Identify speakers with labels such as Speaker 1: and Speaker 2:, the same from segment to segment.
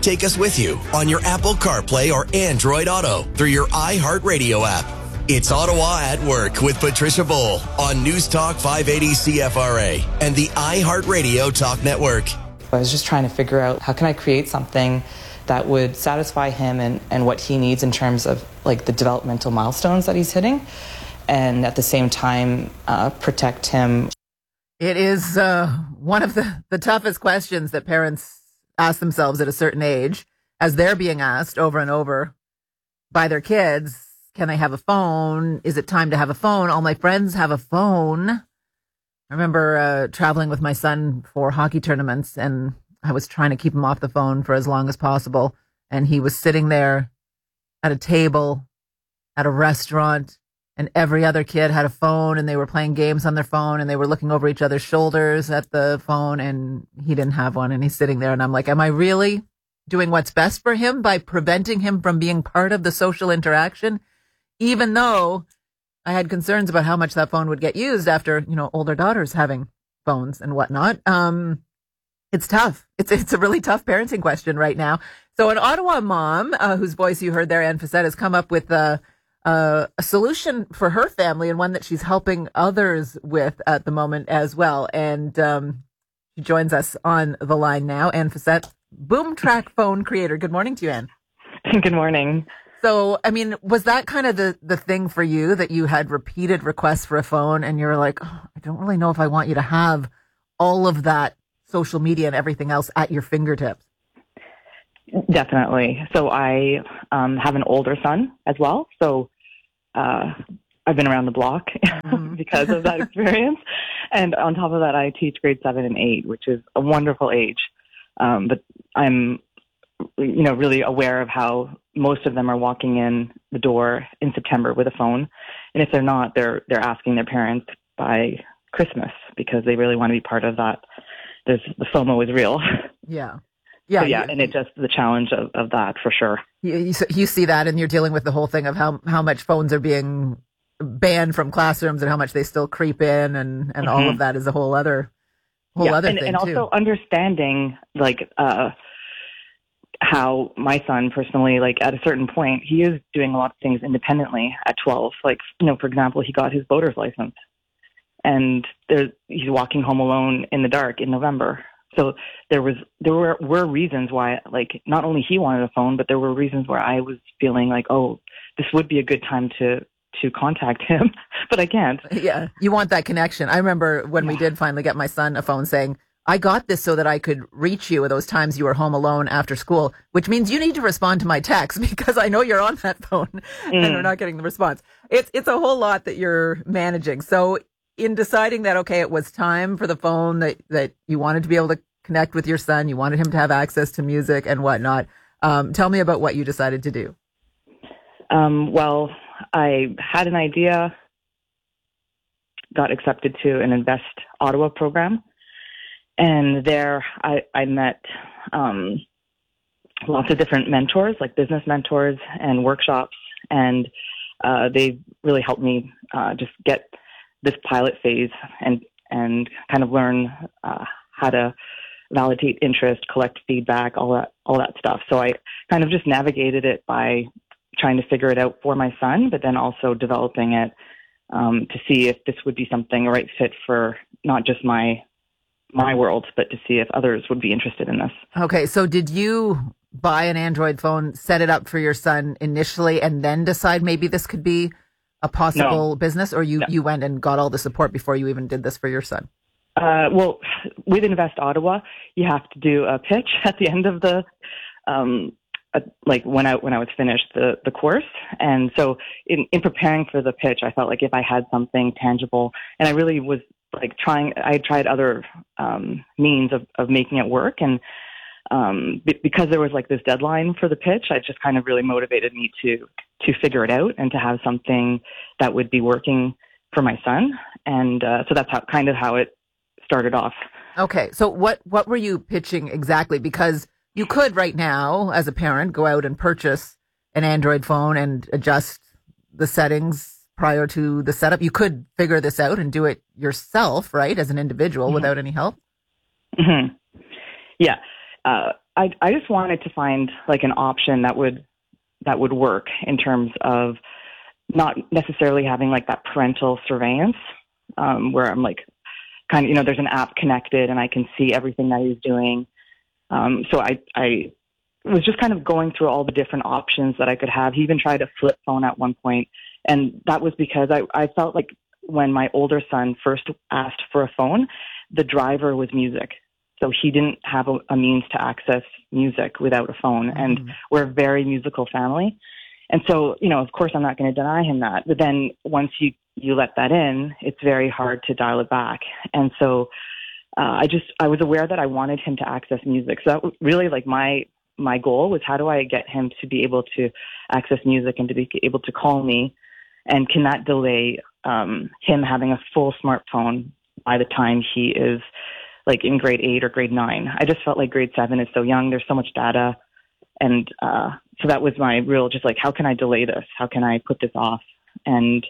Speaker 1: Take us with you on your Apple CarPlay or Android Auto through your iHeartRadio app. It's Ottawa at Work with Patricia Bowl on News Talk 580 CFRA and the iHeartRadio Talk Network.
Speaker 2: I was just trying to figure out how can I create something that would satisfy him and what he needs in terms of like the developmental milestones that he's hitting, and at the same time protect him.
Speaker 3: It is one of the toughest questions that parents ask themselves at a certain age, as they're being asked over and over by their kids. Can I have a phone? Is it time to have a phone? All my friends have a phone. I remember traveling with my son for hockey tournaments, and I was trying to keep him off the phone for as long as possible. And he was sitting there at a table at a restaurant, and every other kid had a phone, and they were playing games on their phone, and they were looking over each other's shoulders at the phone, and he didn't have one, and he's sitting there, and I'm like, am I really doing what's best for him by preventing him from being part of the social interaction? Even though I had concerns about how much that phone would get used after, older daughters having phones and whatnot. It's tough. It's a really tough parenting question right now. So an Ottawa mom, whose voice you heard there, Anne Facette, has come up with a solution for her family, and one that she's helping others with at the moment as well. And she joins us on the line now. Anne Facette, Boom Track phone creator. Good morning to you, Anne.
Speaker 4: Good morning.
Speaker 3: So, was that kind of the thing for you, that you had repeated requests for a phone and you're like, I don't really know if I want you to have all of that social media and everything else at your fingertips?
Speaker 4: Definitely. So I have an older son as well. So I've been around the block because of that experience. And on top of that, I teach grade 7 and 8, which is a wonderful age. But I'm, really aware of how most of them are walking in the door in September with a phone. And if they're not, they're asking their parents by Christmas because they really want to be part of that. The FOMO is real.
Speaker 3: Yeah.
Speaker 4: Yeah. So and it just the challenge of that for sure.
Speaker 3: You see that, and you're dealing with the whole thing of how much phones are being banned from classrooms and how much they still creep in, and all of that is a whole other thing
Speaker 4: and also understanding how my son personally, at a certain point, he is doing a lot of things independently at 12. For example, he got his boater's license, and he's walking home alone in the dark in November. So there were reasons why, not only he wanted a phone, but there were reasons where I was feeling this would be a good time to contact him, but I can't.
Speaker 3: Yeah, you want that connection. I remember when we did finally get my son a phone, saying, I got this so that I could reach you at those times you were home alone after school, which means you need to respond to my text because I know you're on that phone and we're not getting the response. It's a whole lot that you're managing. So in deciding that, okay, it was time for the phone, that you wanted to be able to connect with your son, you wanted him to have access to music and whatnot. Tell me about what you decided to do.
Speaker 4: Well, I had an idea, got accepted to an Invest Ottawa program. And there I met lots of different mentors, like business mentors and workshops. And they really helped me just get this pilot phase and kind of learn how to validate interest, collect feedback, all that stuff. So I kind of just navigated it by trying to figure it out for my son, but then also developing it to see if this would be something, a right fit for not just my world, but to see if others would be interested in this.
Speaker 3: Okay, so did you buy an Android phone, set it up for your son initially, and then decide maybe this could be a possible business, or you went and got all the support before you even did this for your son?
Speaker 4: Well, with Invest Ottawa, you have to do a pitch at the end of the, when I was finished the course. And so in preparing for the pitch, I felt like if I had something tangible, and I really was I tried other means of making it work. And because there was this deadline for the pitch, it just kind of really motivated me to figure it out and to have something that would be working for my son. And so that's how it started off.
Speaker 3: Okay. So what were you pitching exactly? Because you could right now, as a parent, go out and purchase an Android phone and adjust the settings prior to the setup. You could figure this out and do it yourself, right, as an individual without any help?
Speaker 4: Mm-hmm. Yeah. I just wanted to find like an option that would work in terms of not necessarily having like that parental surveillance, where I'm like kind of, there's an app connected and I can see everything that he's doing. So I was just kind of going through all the different options that I could have. He even tried a flip phone at one point, and that was because I felt like when my older son first asked for a phone, the driver was music. So he didn't have a means to access music without a phone. And we're a very musical family. And so, of course, I'm not going to deny him that. But then once you let that in, it's very hard to dial it back. And so I was aware that I wanted him to access music. So that was really like my goal was, how do I get him to be able to access music and to be able to call me? And can that delay him having a full smartphone by the time he is like in grade 8 or grade 9? I just felt like grade 7 is so young. There's so much data. And so that was my real, just like, how can I delay this? How can I put this off? And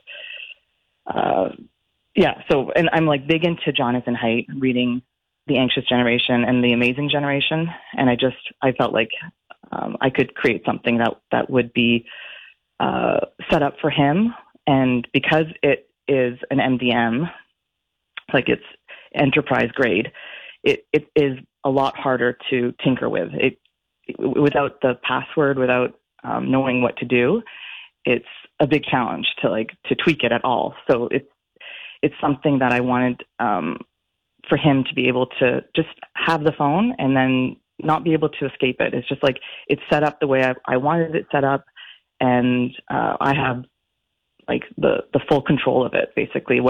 Speaker 4: and I'm like big into Jonathan Haidt, reading The Anxious Generation and The Amazing Generation. And I felt like I could create something that would be set up for him. And because it is an MDM, like it's enterprise grade, it is a lot harder to tinker with. Without the password, without knowing what to do, it's a big challenge to tweak it at all. So it's something that I wanted for him to be able to just have the phone and then not be able to escape it. It's just like it's set up the way I wanted it set up, and I have like the full control of it, basically.